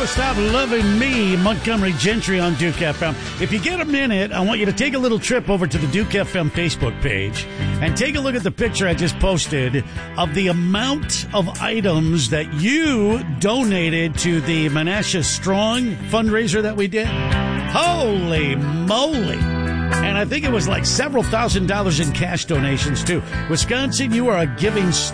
Never Stop Loving Me, Montgomery Gentry on Duke FM. If you get a minute, I want you to take a little trip over to the Duke FM Facebook page and take a look at the picture I just posted of the amount of items that you donated to the Menasha Strong fundraiser that we did. Holy moly. And I think it was like several $1,000s in cash donations, too. Wisconsin, you are a giving